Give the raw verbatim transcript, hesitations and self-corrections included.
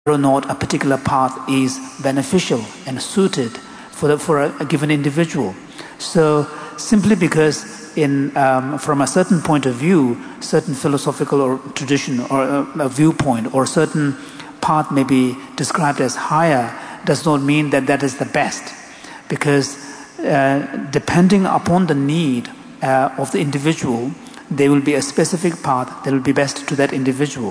or not a particular path is beneficial and suited for, the, for a, a given individual. So simply because in, um, from a certain point of view, certain philosophical or tradition or a, a viewpoint or certain path may be described as higher, does not mean that that is the best. Because uh, depending upon the need uh, of the individual, there will be a specific path that will be best to that individual.